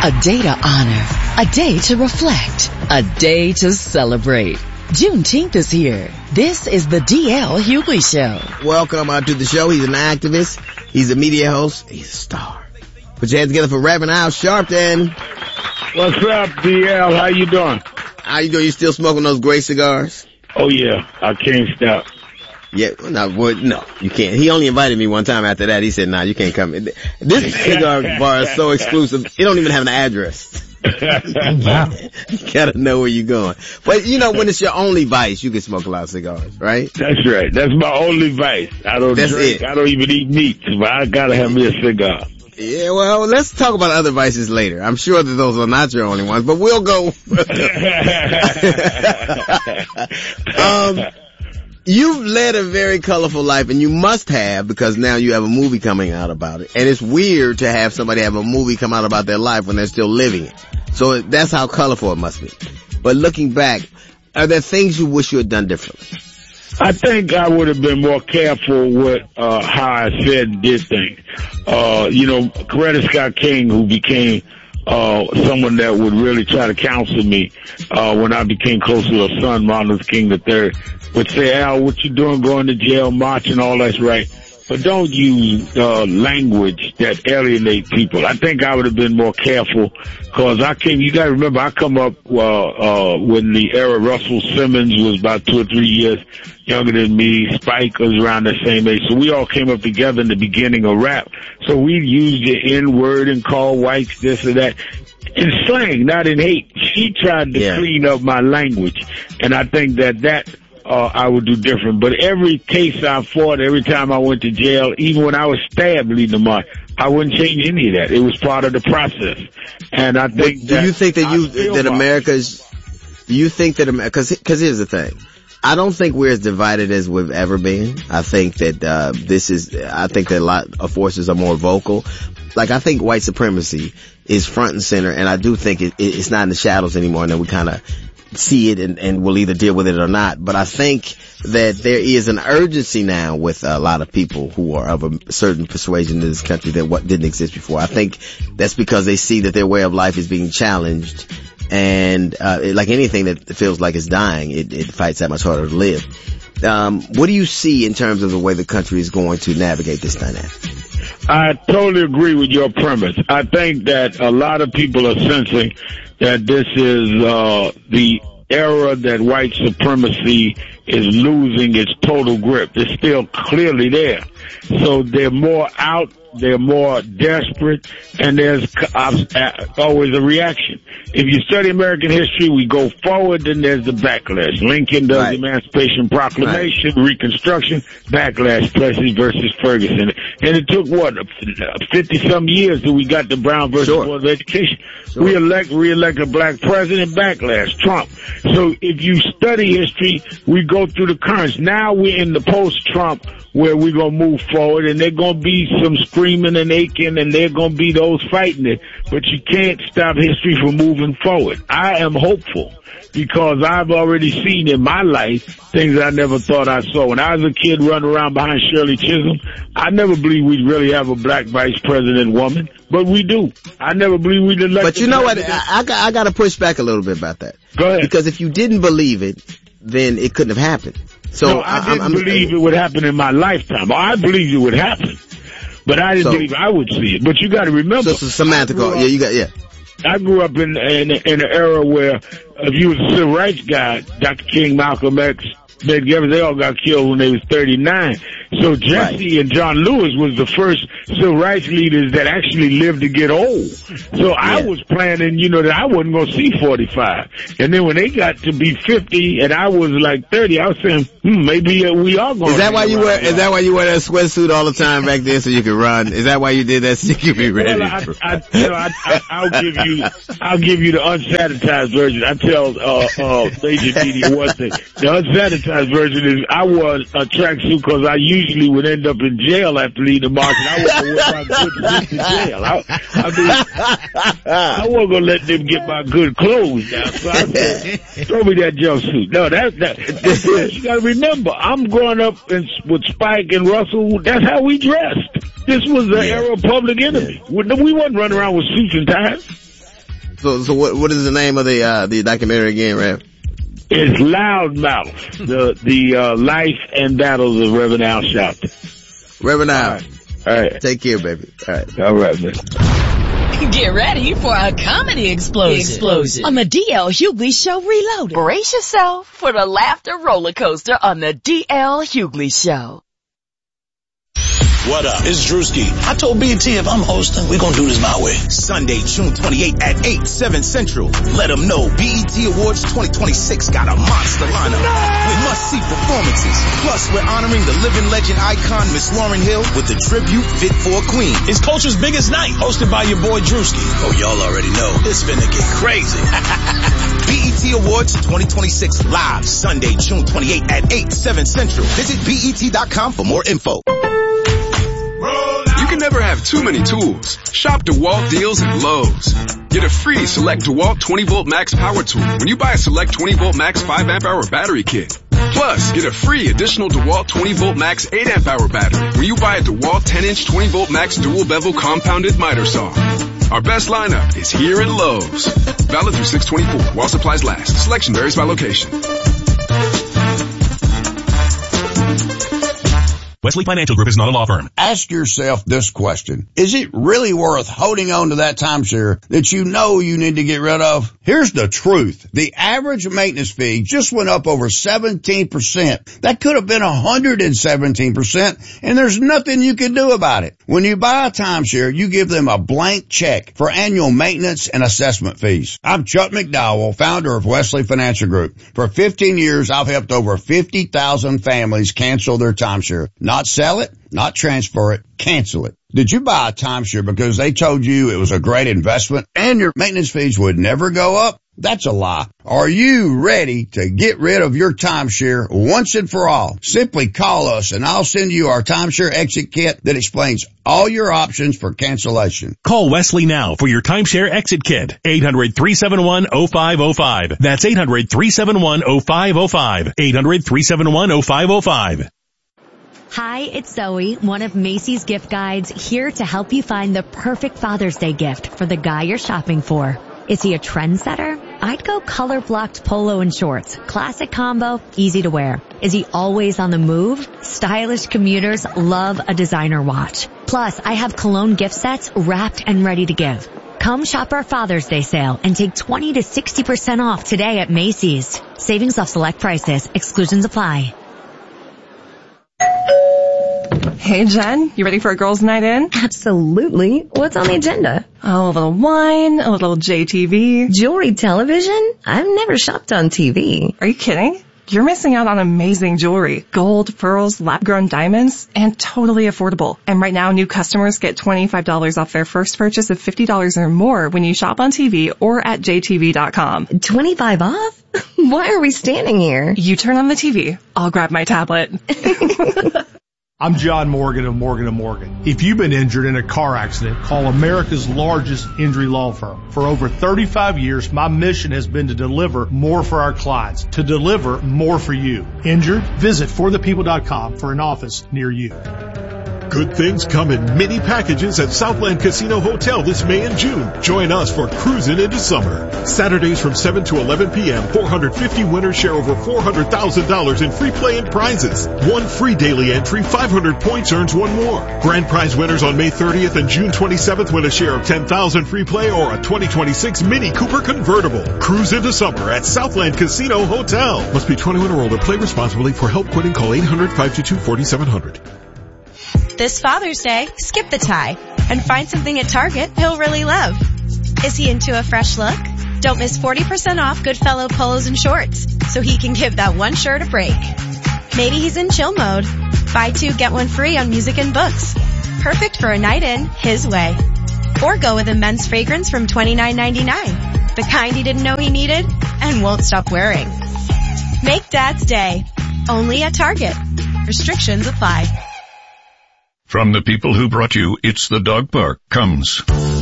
A day to honor, a day to reflect, a day to celebrate. Juneteenth is here. This is the D.L. Hughley Show. Welcome to the show. He's an activist. He's a media host. He's a star. Put your hands together for Reverend Al Sharpton. What's up, D.L.? How you doing? How you doing? You still smoking those great cigars? Oh, yeah. I can't stop. Yeah, no, you can't. He only invited me one time. After that, he said, nah, you can't come. This cigar bar is so exclusive, it don't even have an address. Wow. You gotta know where you're going. But, you know, when it's your only vice, you can smoke a lot of cigars, right? That's right. That's my only vice. I don't drink. I don't even eat meat, but I gotta have me a cigar. Yeah, well, let's talk about other vices later. I'm sure that those are not your only ones, but we'll go. You've led a very colorful life, and you must have, because now you have a movie coming out about it. And it's weird to have somebody have a movie come out about their life when they're still living it. So that's how colorful it must be. But looking back, are there things you wish you had done differently? I think I would have been more careful with how I said and did things. Coretta Scott King, who became someone that would really try to counsel me when I became close to her son, Martin Luther King III, would say, Al, what you doing going to jail, marching, all that's right. But don't use language that alienate people. I think I would have been more careful, because you gotta remember, I come up when the era Russell Simmons was about 2 or 3 years younger than me. Spike was around the same age. So we all came up together in the beginning of rap. So we used the N-word and called whites this or that. In slang, not in hate. She tried to clean up my language. And I think that I would do different. But every case I fought, every time I went to jail, even when I was stabbed leading the march, I wouldn't change any of that. It was part of the process. And I think do you think that America's, do you think that, cause here's the thing. I don't think we're as divided as we've ever been. I think that, I think that a lot of forces are more vocal. Like, I think white supremacy is front and center, and I do think it's not in the shadows anymore, and then we kind of see it and we'll either deal with it or not. But I think that there is an urgency now with a lot of people who are of a certain persuasion in this country that what didn't exist before. I think that's because they see that their way of life is being challenged, and like anything that feels like it's dying, it fights that much harder to live. What do you see in terms of the way the country is going to navigate this dynamic? I totally agree with your premise. I think that a lot of people are sensing that this is the era that white supremacy is losing its total grip. It's still clearly there. So they're more out, they're more desperate, and there's always a reaction. If you study American history, we go forward, then there's the backlash. Lincoln does the Emancipation Proclamation, Reconstruction, backlash, Plessy versus Ferguson. And it took, 50-some years till we got the Brown versus Board of Education. Sure. We re-elect a black president, backlash, Trump. So if you study history, we go through the currents. Now we're in the post-Trump, where we're going to move forward, and there's going to be some screaming and aching, and there's going to be those fighting it. But you can't stop history from moving forward. I am hopeful, because I've already seen in my life things I never thought I saw. When I was a kid running around behind Shirley Chisholm, I never believed we'd really have a black vice president woman, but we do. I never believed we'd elect. But you know what? I got to push back a little bit about that. Go ahead. Because if you didn't believe it, then it couldn't have happened. So no, I didn't believe it would happen in my lifetime. I believed it would happen, but I didn't believe I would see it. But you got to remember. So it's semantical. I grew up in an era where if you was a civil rights guy, Dr. King, Malcolm X, Medgar Evers, they all got killed when they was 39. So Jesse and John Lewis was the first civil rights leaders that actually lived to get old. So I was planning, that I wasn't going to see 45. And then when they got to be 50 and I was like 30, I was saying, maybe we are going to. Is that why you wear that sweatsuit all the time back then so you could run? Is that why you did that so you could be ready? Well, I'll give you the unsanitized version. I tell Major Didi one thing. The unsanitized version is I wore a tracksuit because I usually would end up in jail after leaving the march, and I wasn't going to put my good to jail. I wasn't going to let them get my good clothes down. So I said, throw me that jumpsuit. No, that's you got to remember, I'm growing up with Spike and Russell. That's how we dressed. This was the era of Public Enemy. We wasn't running around with suits and ties. So what is the name of the documentary again, Rev? It's Loudmouth, the life and battles of Reverend Al Sharpton. Reverend Al. All right. Take care, baby. All right, man. Get ready for a comedy explosion on the DL Hughley Show Reloaded. Brace yourself for the laughter roller coaster on the DL Hughley Show. What up? It's Drewski. I told BT if I'm hosting, we're gonna do this my way. Sunday, June 28th at 8, 7 Central. Let them know BET Awards 2026 got a monster lineup with must-see performances. Plus, we're honoring the living legend icon, Miss Lauryn Hill, with the tribute Fit for a Queen. It's Culture's biggest night, hosted by your boy Drewski. Oh, y'all already know. It's finna get crazy. BET Awards 2026 live Sunday, June 28th at 8, 7 Central. Visit BET.com for more info. You can never have too many tools. Shop DeWalt deals at Lowe's. Get a free Select DeWalt 20-volt max power tool when you buy a Select 20-volt max 5-amp-hour battery kit. Plus, get a free additional DeWalt 20-volt max 8-amp-hour battery when you buy a DeWalt 10-inch 20-volt max dual-bevel compounded miter saw. Our best lineup is here at Lowe's. Valid through 6/24 while supplies last. Selection varies by location. Wesley Financial Group is not a law firm. Ask yourself this question. Is it really worth holding on to that timeshare that you know you need to get rid of? Here's the truth. The average maintenance fee just went up over 17%. That could have been 117%, and there's nothing you can do about it. When you buy a timeshare, you give them a blank check for annual maintenance and assessment fees. I'm Chuck McDowell, founder of Wesley Financial Group. For 15 years, I've helped over 50,000 families cancel their timeshare. Not sell it, not transfer it, cancel it. Did you buy a timeshare because they told you it was a great investment and your maintenance fees would never go up? That's a lie. Are you ready to get rid of your timeshare once and for all? Simply call us and I'll send you our timeshare exit kit that explains all your options for cancellation. Call Wesley now for your timeshare exit kit. 800-371-0505. That's 800-371-0505. 800-371-0505. Hi, it's Zoe, one of Macy's gift guides, here to help you find the perfect Father's Day gift for the guy you're shopping for. Is he a trendsetter? I'd go color-blocked polo and shorts. Classic combo, easy to wear. Is he always on the move? Stylish commuters love a designer watch. Plus, I have cologne gift sets wrapped and ready to give. Come shop our Father's Day sale and take 20 to 60% off today at Macy's. Savings off select prices. Exclusions apply. Hey, Jen, you ready for a girls' night in? Absolutely. What's on the agenda? Oh, a little wine, a little JTV. Jewelry television? I've never shopped on TV. Are you kidding? You're missing out on amazing jewelry. Gold, pearls, lab-grown diamonds, and totally affordable. And right now, new customers get $25 off their first purchase of $50 or more when you shop on TV or at jtv.com. 25 off? Why are we standing here? You turn on the TV. I'll grab my tablet. I'm John Morgan of Morgan & Morgan. If you've been injured in a car accident, call America's largest injury law firm. For over 35 years, my mission has been to deliver more for our clients, to deliver more for you. Injured? Visit forthepeople.com for an office near you. Good things come in many packages at Southland Casino Hotel this May and June. Join us for Cruising into Summer. Saturdays from 7 to 11 p.m., 450 winners share over $400,000 in free play and prizes. One free daily entry, 500 points earns one more. Grand prize winners on May 30th and June 27th win a share of $10,000 free play or a 2026 Mini Cooper convertible. Cruise into Summer at Southland Casino Hotel. Must be 21 or older. Play responsibly. For help quitting, call 800-522-4700. This Father's Day, skip the tie and find something at Target he'll really love. Is he into a fresh look? Don't miss 40% off Goodfellow polos and shorts so he can give that one shirt a break. Maybe he's in chill mode. Buy two, get one free on music and books. Perfect for a night in his way. Or go with a men's fragrance from $29.99. The kind he didn't know he needed and won't stop wearing. Make Dad's Day. Only at Target. Restrictions apply. From the people who brought you It's the Dog Park comes